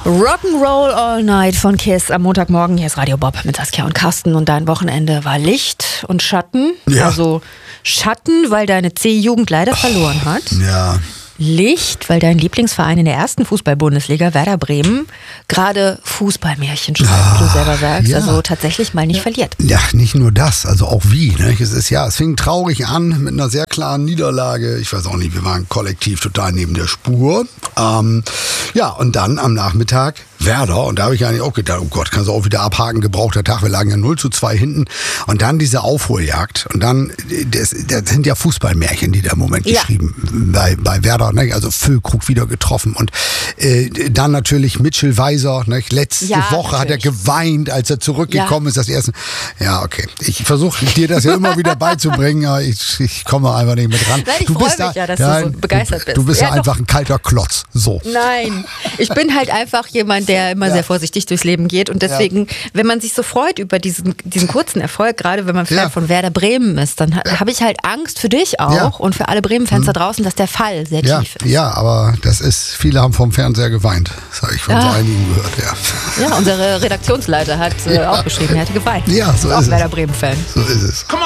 Rock'n'Roll All Night von KISS am Montagmorgen. Hier ist Radio Bob mit Saskia und Carsten. Und dein Wochenende war Licht und Schatten. Ja. Also Schatten, weil deine C-Jugend leider verloren hat. Ja. Licht, weil dein Lieblingsverein in der ersten Fußball-Bundesliga, Werder Bremen, gerade Fußballmärchen schreibt, wie du selber sagst. Ja. Also tatsächlich mal nicht verliert. Ja, nicht nur das, also auch wie. Ne? Es fing traurig an mit einer sehr klaren Niederlage. Ich weiß auch nicht, wir waren kollektiv total neben der Spur. Und dann am Nachmittag Werder. Und da habe ich eigentlich auch gedacht, oh Gott, kannst du auch wieder abhaken, gebrauchter Tag. Wir lagen ja 0:2 hinten. Und dann diese Aufholjagd. Und dann, das sind ja Fußballmärchen, die da im Moment geschrieben bei Werder. Ne? Also Füllkrug wieder getroffen. Und dann natürlich Mitchell Weiser. Ne? Letzte Woche hat er geweint, als er zurückgekommen ist. Das erste. Ja, okay. Ich versuche dir das ja immer wieder beizubringen. Aber ich komme einfach nicht mit ran. Nein, ich freue mich ja, dass du so begeistert bist. Du bist ja einfach ein kalter Klotz. So. Nein, ich bin halt einfach jemand, der immer sehr vorsichtig durchs Leben geht. Und deswegen, wenn man sich so freut über diesen kurzen Erfolg, gerade wenn man Fan von Werder Bremen ist, dann habe ich halt Angst für dich auch und für alle Bremen-Fans da draußen, dass der Fall sehr tief ist. Ja, aber viele haben vom Fernseher geweint. Das habe ich von so einigen gehört, Ja, unsere Redaktionsleiter hat auch geschrieben, er hätte geweint. Ja, so ist es. Auch Werder Bremen-Fan. So ist es.